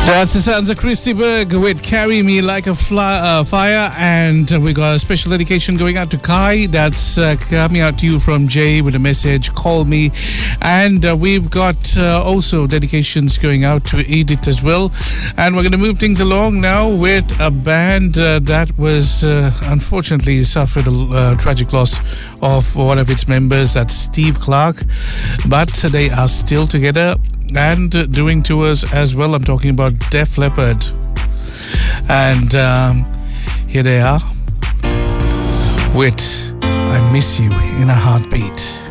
That's the sounds of Christy Berg with Carry Me Like a Fire. And we got a special dedication going out to Kai. That's coming out to you from Jay with a message, call me. And we've got also dedications going out to Edith as well. And we're going to move things along now with a band that was unfortunately suffered a tragic loss of one of its members. That's Steve Clark. But they are still together and doing tours as well. I'm talking about Def Leppard. And here they are with I Miss You in a Heartbeat.